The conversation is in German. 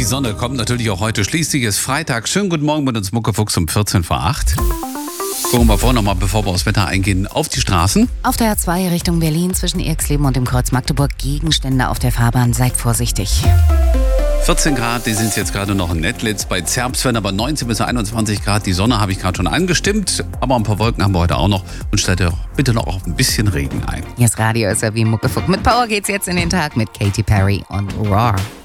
Sonne kommt natürlich auch heute. Schließlich ist Freitag. Schönen guten Morgen mit uns Muckefuchs um 14 vor 8. Gucken wir vor nochmal, bevor wir aufs Wetter eingehen, auf die Straßen. Auf der A2 Richtung Berlin zwischen Erxleben und dem Kreuz Magdeburg Gegenstände auf der Fahrbahn. Seid vorsichtig. 14 Grad, die sind jetzt gerade noch in Nettlitz. Bei Zerbst werden aber 19 bis 21 Grad. Die Sonne habe ich gerade schon angestimmt. Aber ein paar Wolken haben wir heute auch noch. Und stellt ihr bitte noch auf ein bisschen Regen ein. Hier ist Radio SRW Muckefuchs. Mit Power geht's jetzt in den Tag mit Katy Perry und Roar.